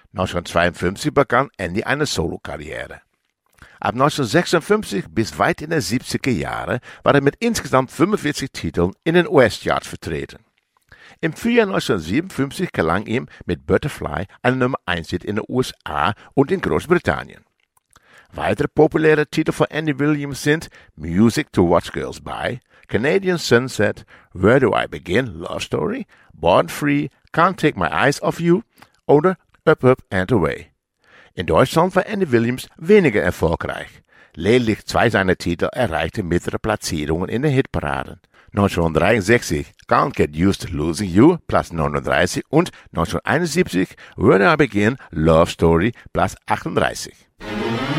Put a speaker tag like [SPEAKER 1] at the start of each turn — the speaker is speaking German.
[SPEAKER 1] 1952 begann Andy eine Solokarriere. Ab 1956 bis weit in die 70er Jahre war er mit insgesamt 45 Titeln in den US-Charts vertreten. Im Frühjahr 1957 gelang ihm mit Butterfly eine Nummer 1 Hit in den USA und in Großbritannien. Weitere populäre Titel von Andy Williams sind Music to Watch Girls Buy, Canadian Sunset, Where Do I Begin, Love Story, Born Free, Can't Take My Eyes Off You oder Up, Up and Away. In Deutschland war Andy Williams weniger erfolgreich. Lediglich 2 seiner Titel erreichten mittlere Platzierungen in den Hitparaden. 1963 Can't Get Used to Losing You, Platz 39 und 1971 Where Do I Begin, Love Story, Platz 38.